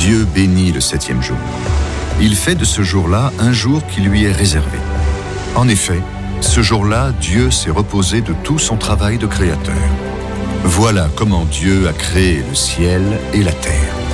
Dieu bénit le 7e jour. Il fait de ce jour-là un jour qui lui est réservé. En effet, ce jour-là, Dieu s'est reposé de tout son travail de créateur. Voilà comment Dieu a créé le ciel et la terre.